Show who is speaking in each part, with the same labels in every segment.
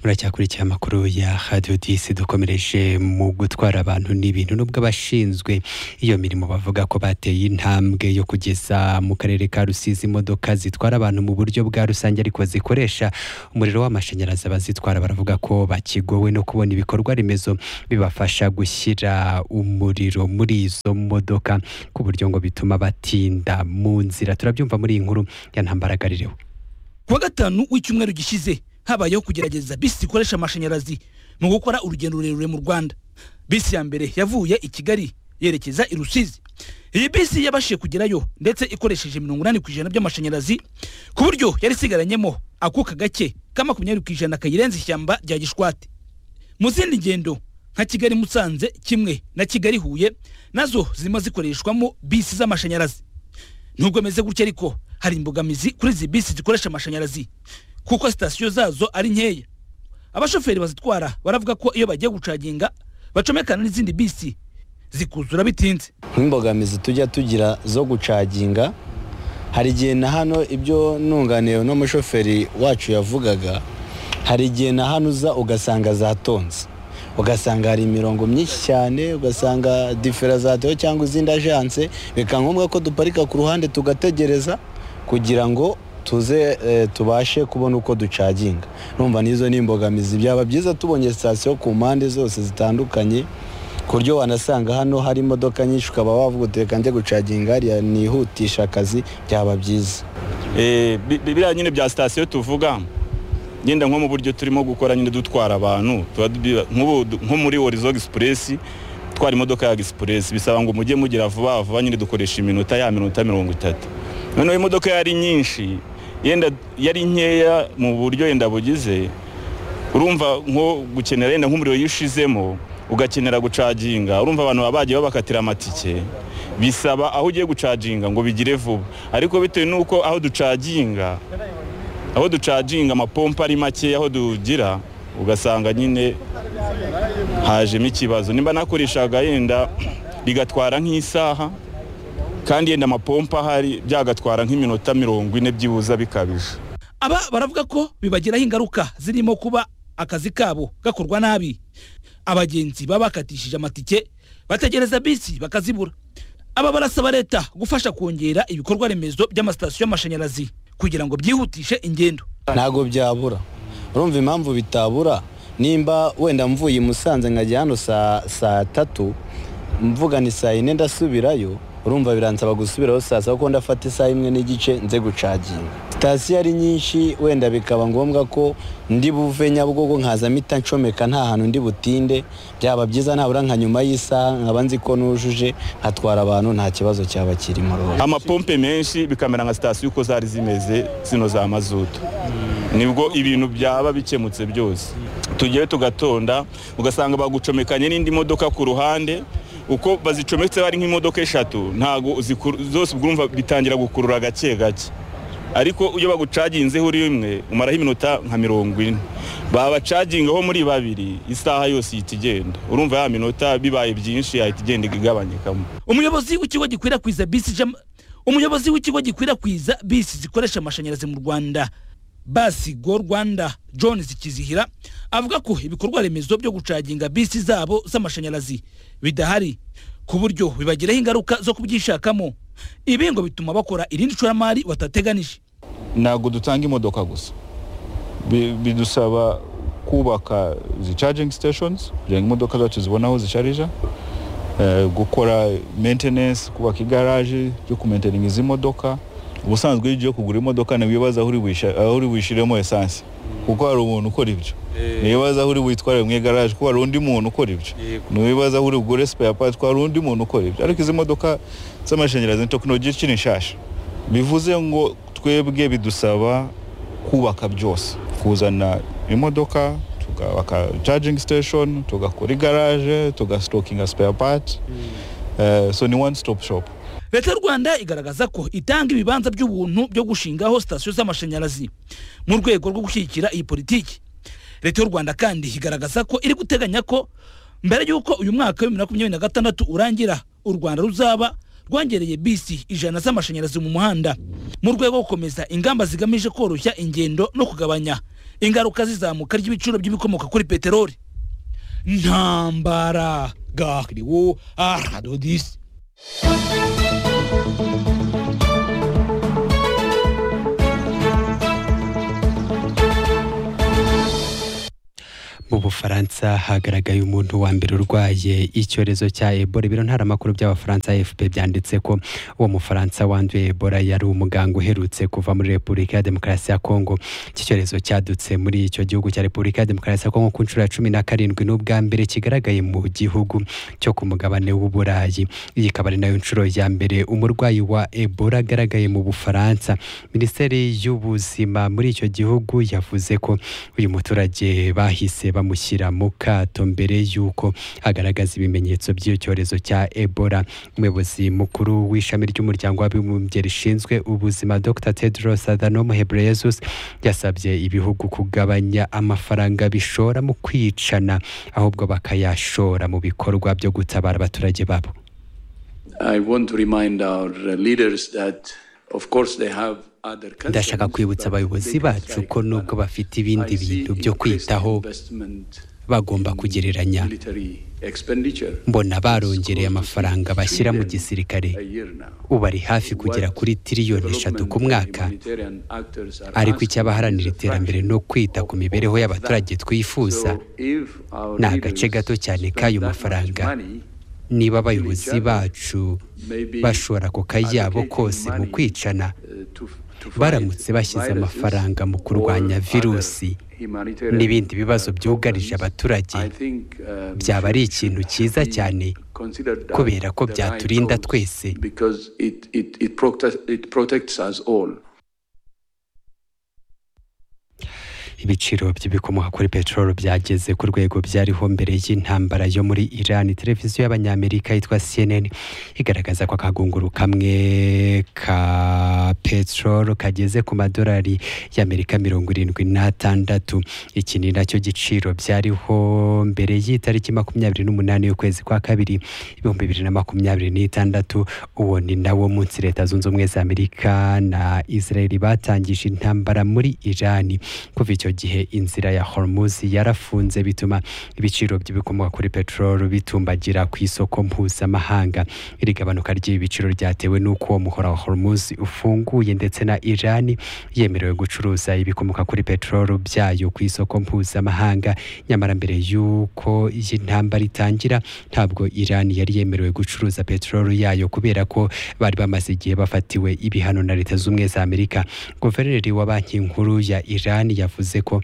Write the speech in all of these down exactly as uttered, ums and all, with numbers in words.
Speaker 1: muracyakurikiye amakuru ya Radio dix dukomereje mu gutwara abantu n'ibintu nubwo abashinzwe iyo mirimo bavuga ko bateye intambwe yo kugeza mu karere ka Rusizi imodoka zitwara abantu mu buryo bwa rusange ariko zikoresha umuriro w'amashanyarazi abazitwara baravuga ko bakigowe no kubona ibikorwa remezo bibafasha gushyira umuriro muri izo modoka ku buryo ngo bituma batinda mu nzira. Turabyumva muri iyi nkuru ya Ntambaragaririwe.
Speaker 2: Kuwa gatanu w'icyumweru gishize habayeho kugerageza bisi zikoresha amashanyarazi mu gukora urugendo rurerure mu Rwanda. Bisi ya mbere yavuye i Kigali yerekeza i Rusizi. Iyi bisi yabashije kugerayo ndetse ikoresheje mirongo inani ku ijana by'amashanyarazi ku buryo yari sigaranyemo akuka gake ka makumyabiri ku ijana kayirenze ishyamba rya Gishwati. Mu zindi ngendo nka Kigali Musanze kimwe na Kigali Huye nazo zirimo zikoreshwamo bisi z'amashanyarazi. Nubwo meze gutya ariko hari imbogamizi kuri izi bisi zikoresha amashanyarazi kuko sitasiyo zazo ari nkeya. Abashoferi bazitwara baravuga ko iyo bagiye gucaginga bacomekana n'izindi bisi zikuzura bitinze.
Speaker 3: Imbogamizi tujya tugira zo gucaginga hari igihe na hano ibyo nunganiye no mushoferi wacu yavugaga, hari igihe na hano uza ugasanga zatonze, ugasanga hari imirongo myinshi cyane, ugasanga difera zateho cyangwa izindi agence, bika ngombwa ko duparika ku ruhande tugategereza kugira ngo tuze e, tubashe kubona uko ducaginga. Numva nizo n'imbogamizi. Byaba byiza tubonye station ku mpande zose zitandukanye kuryo wanasanga hano hari imodoka nyinshi ukaba wavuga uteka nje gucaginga ari nihutisha akazi, byaba byiza.
Speaker 4: Eh bibira nyine bya station tuvuga ngenda nko mu buryo turimo gukora nyine dutwara abantu nko muri Horizon Express twara imodoka ya Express bisaba ngo mujye mugira vuba vuba nyine dukoresha iminota ya minota mirongo itatu. None imodoka yari nyinshi yenda yari nkeya mu buryo yenda bugize, urumva nko gukenera yenda nk'umuriro yishizemo ugakenera gucaginga, urumva abantu babagiye babakatira amatike bisaba aho ugiye gucaginga ngo bigire vuba. Ariko bitewe nuko aho ducaginga aho ducaginga amapompa ari make aho dugira ugasanga nyine haje ikibazo. Nimba nakoreshaga yenda bigatwara nk'isaha kandi yenda amapompa hari byagatwara nk'iminota mirongo ine byibuza bikabije.
Speaker 2: Aba baravuga ko bibagiraho ingaruka zirimo kuba akazi kabo gakorwa nabi, abagenzi babakatishije amatike bategereza bisi bakazibura. Aba barasaba leta gufasha kongera ibikorwa remezo by'amasitasiyo y'amashanyarazi kugira ngo byihutishe ingendo.
Speaker 3: Ntago byabura. Urumva impamvu bitabura, nimba wenda mvuye Musanze nkajya hano saa saa tatu mvuga ni saa ine ndasubirayo, urumva biransaba gusubiraho saa saba ko ndafata isaha imwe n'igice nze gucaginga. Sitasiyo ari nyinshi wenda bikaba ngombwa ko ndi buve Nyabugogo nkaza mita ncomeka nta hantu ndi butinde, byaba byiza nabura nka nyuma y'isaha nkaba nzi ko nujuje nkatwara abantu nta kibazo cyaba kirimo.
Speaker 4: Amapompe menshi bikamera nka sitasiyo uko zari zimeze zino za mazutu, nibwo ibintu byaba bikemutse byose. Tugiye tugatonda ugasanga bagucomekanye n'indi modoka ku ruhande, uko bazicometse bari nk'imodoka eshatu ntago zose urumva bitangira gukurura gake gake. Ariko iyo bagucaginze uri imwe umaraho iminota nka mirongo ine, baba cagingaho muri babiri isaha yose yitigenda, urumva ya minota bibaye byinshi yitigenda igabanyikamo.
Speaker 2: Umuyobozi w'ikigo gikwirakwiza bisi jam umuyobozi w'ikigo gikwirakwiza bisi zikoresha amashanyarazi mu Rwanda Basi Go Rwanda John Zikizihira avuga ko ibikorwa remezo byo gucaginga bisi zabo z'amashanyarazi bidahari ku buryo bibagiraho ingaruka zo kubyishakamo. Ibi ngo bituma bakora irindi shoramari batateganije.
Speaker 5: Nago dutanga imodoka gusa, bidusaba kubaka zi charging stations kugira ngo imodoka zacu zibonaho zisharija, uh, gukora maintenance, kubaka garage yo kumaintain izi modoka. Ubusanzwe iyo kugura imodoka nabibaza aho uri wisha aho uri wishiremo essence kuko hari umuntu ukora ibyo, nibaza aho uri witwara mu garage kuko hari undi muntu ukora ibyo, nibaza aho uri ugure spare parts kuko hari undi muntu ukora ibyo. Ariko izi modoka z'amashanyarazi technology kiri nshasha, bivuze ngo twebwe bidusaba kubaka byose, kuzana imodoka tugabaka charging station, tugakora garage, tugastockinga spare parts, uh, so ni one stop shop.
Speaker 2: Leta y'u Rwanda igaragaza ko itanga ibibanza by'ubuntu byo gushingaho sitasiyo z'amashanyarazi mu rwego rwo gushyigikira iyi politiki. Leta y'u Rwanda kandi igaragaza ko iri guteganya ko mbere y'uko uyu mwaka wa bibiri na makumyabiri na gatandatu urangira u Rwanda ruzaba rwangereye bisi ijana z'amashanyarazi mu muhanda mu rwego rwo gukomeza ingamba zigamije koroshya ingendo no kugabanya ingaruka zizamuka ry'ibiciro by'ibikomoka kuri peteroli. Ntambara gahriwo aradodis.
Speaker 1: Mu Bufaransa hagaragaye umuntu wa mbere urwaye icyorezo cya Ebola. Ibiro ntaramakuru by'Abafaransa A F P byanditse ko uwo Mufaransa wanduye Ebola yari umuganga uherutse kuva muri Repubulika ya Demokarasi ya Kongo. Iki cyorezo cyadutse muri icyo gihugu cya Repubulika ya Demokarasi ya Kongo ku nshuro ya cumi na karindwi n'ubwa mbere kigaragaye mu gihugu cyo ku mugabane w'Uburayi. Iyi ikaba ari nayo nshuro ya mbere umurwayi wa Ebola agaragaye mu Bufaransa. Minisiteri y'Ubuzima muri icyo gihugu yavuze ko uyu muturage bahise bamushyira mu kato mbere y'uko agaragaza ibimenyetso by'icyo cyorezo cya Ebola. Umuyobozi mukuru w'ishami ry'umuryango w'abibumbye rishinzwe ubuzima Dr Tedros Adhanom Ghebreyesus yasabye ibihugu kugabanya amafaranga bishora mu kwicana ahubwo bakayashora mu bikorwa byo gutabara abaturage babo.
Speaker 6: I want to remind our leaders that of course they have
Speaker 1: Ndashaka kwibutsa abayobozi bacu ko nubwo bafite ibindi bintu byo kwitaho bagomba kugereranya. Mbona barongereye amafaranga bashyira mu gisirikare, ubu ari hafi kugera kuri tiriyoni eshatu ku mwaka, ariko icyabaharanira iterambere no kwita ku mibereho y'abaturage twifuza ni agace gato cyane k'ayo mafaranga. Niba abayobozi bacu bashora ako kayabo kose mu kwicana, baramutse bashyize amafaranga mu kurwanya virusi n'ibindi bibazo byugarije abaturage, byaba ari ikintu cyiza cyane kubera ko byaturinda twese. Ibiciro by'ibikomoka kuri petrol byageze ku rwego byariho mbere y'intambara yo muri Iran. Televiziyo y'Abanyamerika yitwa C N N igaragaza ko akagunguru kamwe ka petrol kageze ku madolari y'Amerika mirongo irindwi n'atandatu. Iki ni nacyo giciro byariho mbere y'itariki makumyabiri n'umunani y'ukwezi kwa kabiri ibihumbi bibiri na makumyabiri n'itandatu. Uwo ni nawo munsi Leta Zunze Ubumwe za Amerika na Israel batangije intambara muri Iran. Kuva icyo gihe inzira ya Hormuz yarafunze bituma ibiciro by'ibikomoka kuri petrol bitumbagira ku isoko mpuzamahanga. Iri gabanuka ry'ibi biciro ryatewe n'uko uwo muhora wa Hormuz ufunguye ndetse na Iran yemerewe gucuruza ibikomoka kuri petrol byayo ku isoko mpuzamahanga. Nyamara mbere y'uko iyi ntambara itangira ntabwo Iran yari yemerewe gucuruza petrol yayo kubera ko bari bamaze igihe bafatiwe ibihano na Leta Zunze Ubumwe za Amerika. Guverineri wa Banki Nkuru ya Iran yavuze ko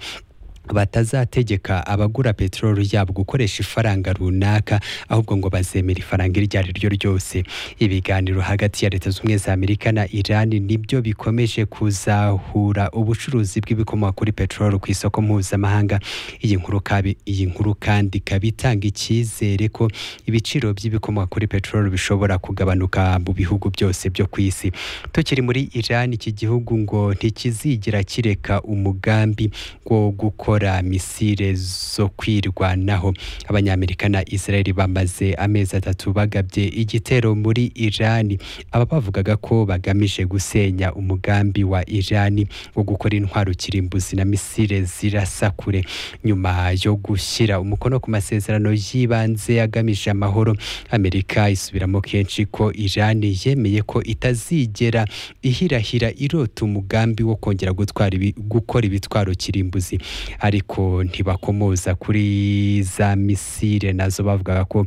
Speaker 1: batazategeka abagura petrol yabo gukoresha ifaranga runaka, ahubwo ngo bazemera ifaranga iryo ari ryo ryose. Ibiganiro hagati ya Leta Zunze Ubumwe za Amerika na Iran nibyo bikomeje kuzahura ubucuruzi bw'ibikomoka kuri petrol ku isoko mpuzamahanga. Iyi nkuru kabi iyi nkuru kandi kabitanga icyizere ko ibiciro by'ibikomoka kuri petrol bishobora kugabanuka mu bihugu byose byo ku isi. Tukiri muri Iran, iki gihugu ngo ntikizigira kireka umugambi wo gukora misile zo kwirwanaho. Abanyamerika na Israel bamaze amezi atatu bagabye igitero muri Iran. Aba bavugaga ko bagamije gusenya umugambi wa Iran wo gukora intwaro kirimbuzi na misile zirasa kure. Nyuma yo gushyira umukono ku masezerano y'ibanze agamije amahoro, Amerika isubiramo kenshi ko Iran yemeye ko itazigera ihirahira irota umugambi wo kongera gutwara gukora ibitwaro kirimbuzi, ariko ntibakomoza kuri za misile nazo bavugaga ko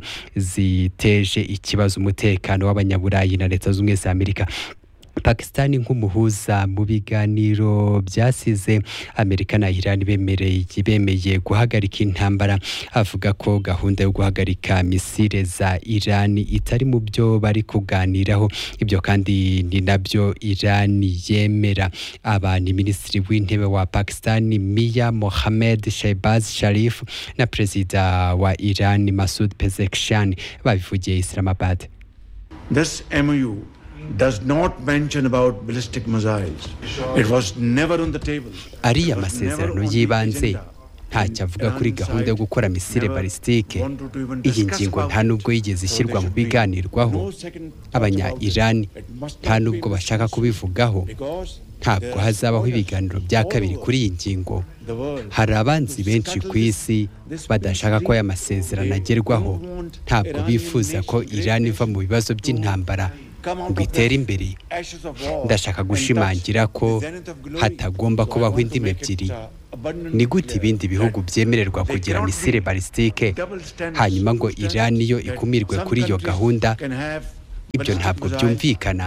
Speaker 1: ziteje ikibazo umutekano w'Abanyaburayi na Leta Zunze Ubumwe za Amerika. Pakistan nk'umuhuza mu biganiro byasize Amerika na Iran bemereye bemeye guhagarika intambara, avuga ko gahunda yo guhagarika misile za Iran itari mu byo bari kuganiraho. Ibyo kandi ni nabyo Iran yemera. Aba ni Minisitiri w'Intebe wa Pakistan Mia Mohammed Shehbaz Sharif na Perezida wa Iran Masoud Pezeshkian babivugiye Islamabad.
Speaker 7: This M O U does not mention about ballistic missiles. It was never on the table.
Speaker 1: Ariya masezerano y'ibanze ntacyo avuga kuri gahunda yo gukora misile balisitike. Iyi ngingo nta nubwo yigeze ishyirwa mu biganirwaho. Abanya-Irani nta nubwo bashaka kubivugaho. Ntabwo hazabaho ibiganiro bya kabiri kuri iyi ngingo. Hari abanzi benshi ku isi badashaka ko aya masezerano agerwaho. Ntabwo bifuza ko Iran iva mu bibazo by'intambara ngo itere imbere. Ndashaka gushimangira ko hatagomba kubaho indimi ebyiri. Ni gute ibindi bihugu byemererwa kugira misile balisitike hanyuma ngo Iran yo ikumirwe kuri iyo gahunda? Ibyo ntabwo byumvikana.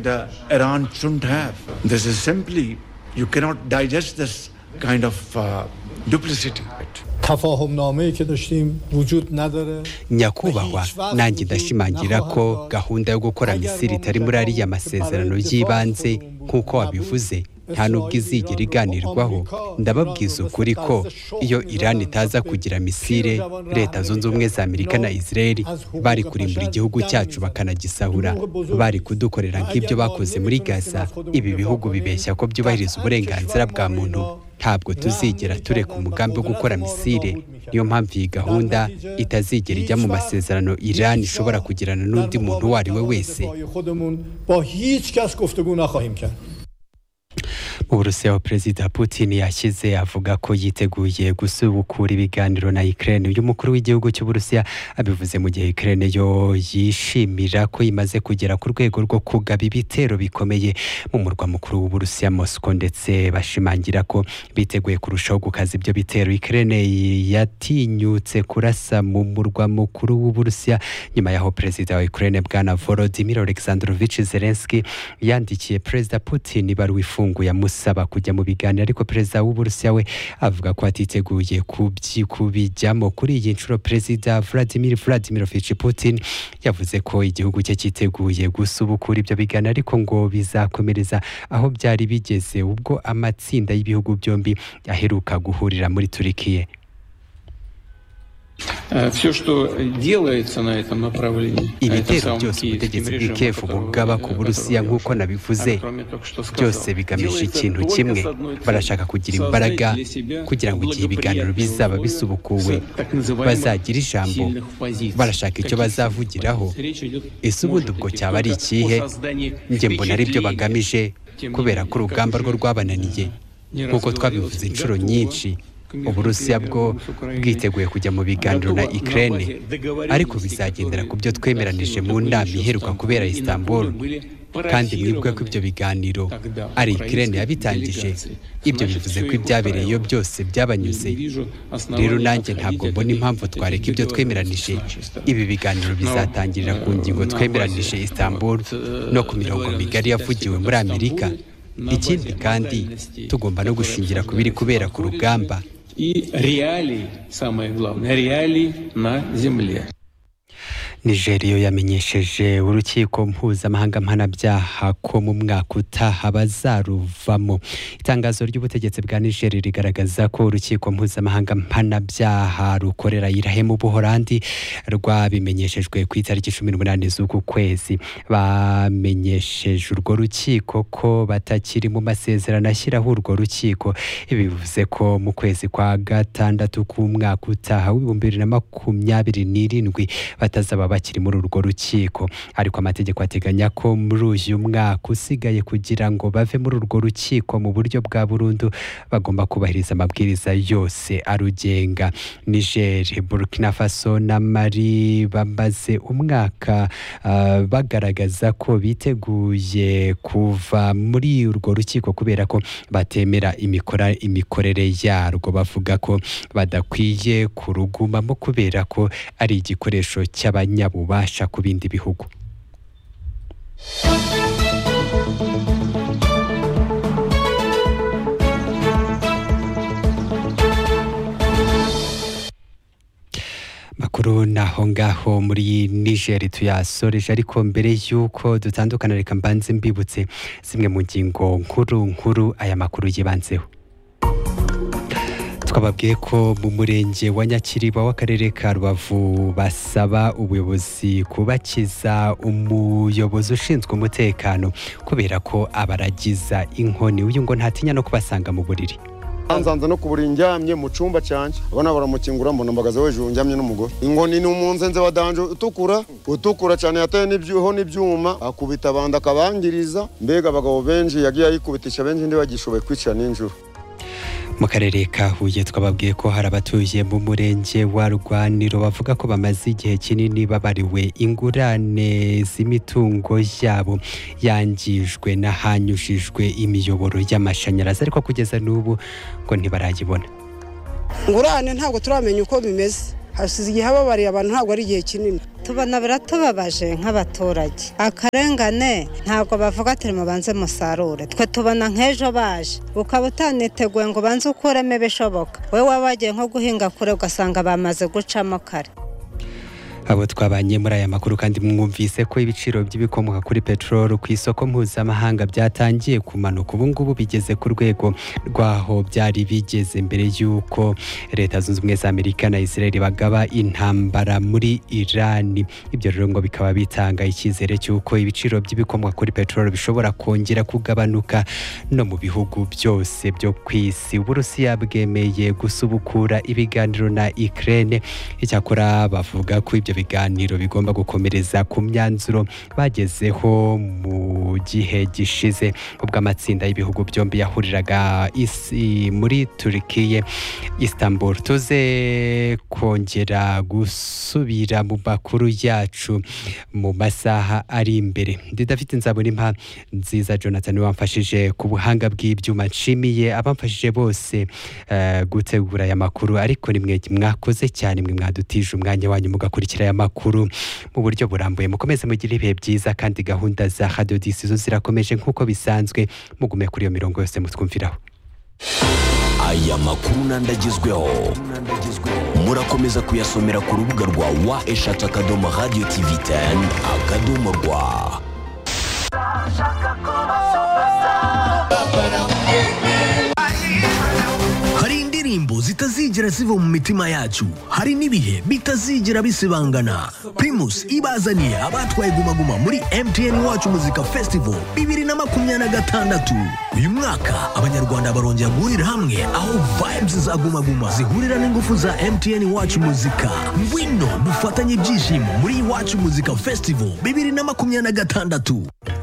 Speaker 7: This is simply, you cannot digest this kind of uh, duplicity.
Speaker 1: Nyakubahwa, nanjye ndashimangira ko gahunda yo gukora misile itari muri ariya masezerano y'ibanze nk'uko wabivuze nta nubwo izigera iganirwaho. Ndababwiza ukuri ko iyo Iran itaza kugira misile, Leta Zunze Ubumwe za Amerika na Israel bari kurimbura igihugu cyacu bakanagisahura, bari kudukorera nk'ibyo bakoze muri Gaza. Ibi bihugu bibeshya ko byubahiriza uburenganzira bwa muntu. Ntabwo tuzigera tureka umugambi wo gukora misile. Niyo mpamvu iyi gahunda itazigera ijya mu masezerano Iran ishobora kugirana n'undi muntu uwo ari we wese. Mu Burusiya, Perezida Putin yashyize avuga ko yiteguye gusubukura ibiganiro na Ukraine. Uyu mukuru w'igihugu cy'Uburusiya abivuze mu gihe Ukraine yo yishimira ko imaze kugera ku rwego rwo kugaba ibitero bikomeye mu murwa mukuru w'Uburusiya Moscow, ndetse bashimangira ko biteguye kurushaho gukaza ibyo bitero. Ukraine yatinyutse kurasa mu murwa mukuru w'Uburusiya nyuma yaho Perezida wa Ukraine Bwana Volodymyr Alexandrovich Zelensky yandikiye Perezida Putin ibaruwa ifunguye amusaba kujya mu biganiro, ariko Perezida w'Uburusiya we avuga ko atiteguye kubijyamo. Kuri iyi nshuro Perezida Vladimir Vladimirovich Putin yavuze ko igihugu cye cyiteguye gusubukura ibyo biganiro, ariko ngo bizakomereza aho byari bigeze ubwo amatsinda y'ibihugu byombi aheruka guhurira muri Turikiya. Ibitero byose ubutegetsi bw'i Kiev bugaba ku Burusiya nk'uko nabivuze byose bigamije ikintu kimwe. Barashaka kugira imbaraga kugira ngo igihe ibiganiro bizaba bisubukuwe bazagira ijambo. Barashaka icyo bazavugiraho. Ese ubundi ubwo cyaba ari ikihe? Njye mbona ari byo bagamije, kubera ko urugamba rwo rwabananiye nk'uko twabivuze inshuro nyinshi. Uburusiya bwo bwiteguye kujya mu biganiro na Ukraine, ariko bizagendera ku byo twemeranije mu nama iheruka kubera Istanbul. Kandi mwibwe ko ibyo biganiro ari Ukraine yabitangije. Ibyo bivuze ko ibyabereye iyo byose byabanyuze. Rero nanjye ntabwo mbona impamvu twareka ibyo twemeranije. Ibi biganiro bizatangirira ku ngingo twemeranije Istanbul no ku mirongo migari yavugiwe muri Amerika. Ikindi kandi tugomba no gushingira ku biri kubera ku rugamba. Nigeria yamenyesheje urukiko mpuzamahanga mpanabyaha ko mu mwaka utaha bazaruvamo. Itangazo ry'ubutegetsi bwa Nigeria rigaragaza ko urukiko mpuzamahanga mpanabyaha rukorera irahe mu Buholandi rwabimenyeshejwe ku itariki cumi n'umunani z'uku kwezi. Bamenyesheje urwo rukiko ko batakiri mu masezerano ashyiraho urwo rukiko. Ibi bivuze ko mu kwezi kwa gatandatu k'umwaka utaha w'ibihumbi bibiri na makumyabiri n'irindwi batazaba bakiri muri urwo rukiko, ariko amategeko ateganya ko muri uyu mwaka usigaye kugira ngo bave muri urwo rukiko mu buryo bwa burundu bagomba kubahiriza amabwiriza yose arugenga. Niger, Burkina Faso na Mali bamaze umwaka uh, bagaragaza ko biteguye kuva muri urwo rukiko kubera ko batemera imikora imikorere yarwo. Bavuga ko badakwiye kurugumamo kubera ko ari igikoresho cy'abanyabubasha ku bindi bihugu. Makuru naho ngaho muri Niger tuyasoreje, ariko mbere y'uko dutandukana reka mbanze mbibutse zimwe mu ngingo nkuru nkuru aya makuru yibanzeho. Twababwiye ko mu murenge wa Nyakiriba w'akarere ka Rubavu basaba ubuyobozi kubakiza umuyobozi ushinzwe umutekano kubera ko abaragiza inkoni. Uyu ngo ntatinya no kubasanga mu buriri.
Speaker 8: Anzanza no kubura indyamye mu cumba cyanje abana baramukingura mbona mbagaze hejuru njyamye n'umugore ingoni ni umunzenze wa danje utukura utukura cyane yataye n'ibyuho n'ibyuma akubita abanda akabangiriza mbega abagabo benshi yagiye ayikubitisha benshi ndi bagishoboye kwica n'injuru.
Speaker 1: Mu karere ka Huye twababwiye ko hari abatuye mu murenge wa Rwaniro bavuga ko bamaze igihe kinini babariwe ingurane z'imitungo yabo yangijwe n'ahanyujijwe imiyoboro y'amashanyarazi ariko kugeza n'ubu ngo ntibarayibona.
Speaker 9: Ingurane ntabwo turamenya uko bimeze hasize igihe hababariye abantu ntabwo ari igihe kinini.
Speaker 10: Tubona biratubabaje nk'abaturage akarengane ntabwo bavuga ati mubanze musarure twe tubona nk'ejo baje ukaba utaniteguye ngo banze ukuremo ibishoboka we wabagiye nko guhinga kure ugasanga bamaze gucamo kare.
Speaker 1: Abo twabanye muri aya makuru kandi mwumvise ko ibiciro by'ibikomoka kuri petrol ku isoko mpuzamahanga byatangiye kumanuka ubu ngubu bigeze ku rwego rwaho byari bigeze mbere y'uko Leta Zunze Ubumwe za Amerika na Israel bagaba intambara muri Iran. Ibyo rero ngo bikaba bitanga icyizere cy'uko ibiciro by'ibikomoka kuri petrol bishobora kongera kugabanuka no mu bihugu byose byo ku isi. Uburusiya bwemeye gusubukura ibiganiro na Ukraine, icyakora bavuga ko ibyo biganiro bigomba gukomereza ku myanzuro bagezeho mu gihe gishize ubwo amatsinda y'ibihugu byombi yahuriraga isi muri Turkiye Istanbul. Tuze kongera gusubira mu makuru yacu mu masaha ari imbere. Ndidafite nzabona impa nziza Jonathan wamfashije ku buhanga bw'ibyuma, nshimiye abamfashije bose uh, gutegura aya makuru, ariko nimwe mwakoze cyane, mwe mwadutije umwanya wanyu mugakurikira aya makuru mu buryo burambuye. Mukomeze mugire ibihe byiza kandi gahunda za Radio dix zo zirakomeje nk'uko bisanzwe, mugume kuri iyo mirongo yose mutwumviraho.
Speaker 11: Aya makuru nandagezweho murakomeza kuyasomera ku rubuga rwa wa eshatu akadomo radio tv ten akadomo rwa. Hari indirimbo zitazigera ziva mu mitima yacu, hari n'ibihe bitazigera bisibangana. Primus ibazaniye abatwaye Guma Guma muri M T N Wacu Muzika Festival bibiri na makumyabiri na gatandatu. Uyu mwaka abanyarwanda barongera guhurira hamwe aho vibes za Guma Guma zihurira n'ingufu za M T N Wacu Muzika. Ngwino dufatanye ibyishimo muri Wacu Muzika Festival bibiri na makumyabiri na gatandatu.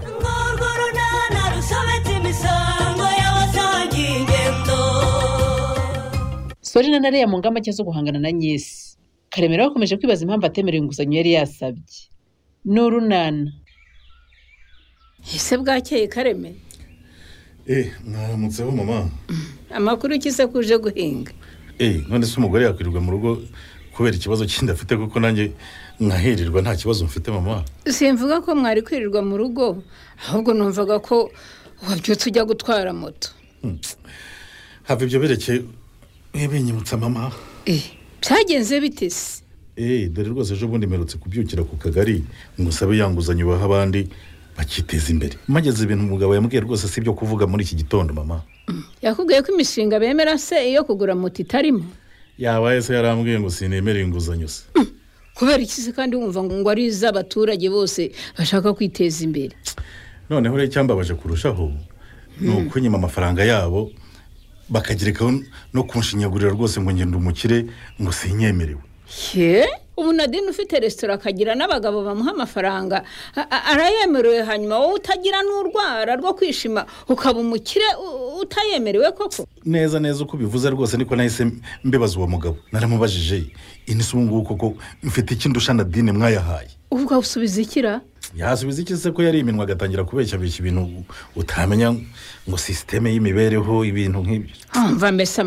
Speaker 12: Sorina nariya mu ngamba cyo guhangana na Nyesi. Karemera bakomeje kwibaza impamvu atemerewe inguzanyo yari yasabye. Nurunana.
Speaker 13: Ese bwakeye Kareme?
Speaker 14: Eh, mwaramutseho mama.
Speaker 13: Amakuru kise kuje guhinga.
Speaker 14: Eh, none se umugore yakwirirwa mu rugo kubera ikibazo kindi afite kuko nanjye nkahirirwa nta kibazo mfite mama.
Speaker 13: Simvuga ko mwari kwirirwa mu rugo, ahubwo numvaga ko wabyutse ujya gutwara moto.
Speaker 14: Hmm. Have ibyo bereke ebenyimutsa mama.
Speaker 13: Eh, byagenze bitese.
Speaker 14: Eh, dore rwose ejo bundi merutse kubyukira ku kagari ngusabe yanguzanyo baha abandi bakiteza imbere. Mageze ibintu umugabo yambwiye rwose si byo kuvuga muri iki gitondo mama.
Speaker 13: Mm. Yakubwiye ko imishinga bemera se iyo kugura moto itarimo.
Speaker 14: Yabaye se yarambwiye ngo sinemereye inguzanyo se.
Speaker 13: Mm. Kubera iki se kandi wumva ngo ari iz'abaturage bose bashaka kwiteza imbere.
Speaker 14: Noneho rero cyambabaje kurushaho nuko nyima amafaranga yabo bakagirekaho no kunshinyagurira rwose ngo ngende umukire ngo sinyemerewe.
Speaker 13: Ye ubu Nadine ufite restaurant akagira n'abagabo bamuha amafaranga arayemerewe, hanyuma wowe utagira n'urwara rwo kwishima ukaba umukire utayemerewe koko.
Speaker 14: Neza neza uko bivuze rwose niko nahise mbibaza uwo mugabo, naramubajije inise ubu nguko ko mfite ikindusha Nadine mwayahaye.
Speaker 13: Ubwo usubiza ikira?
Speaker 14: Yasubiza iki se ko yari iminwa agatangira kubeshya bishya ibintu utamenya ngo systeme y'imibereho ibintu nk'ibyo.
Speaker 13: Umva mbese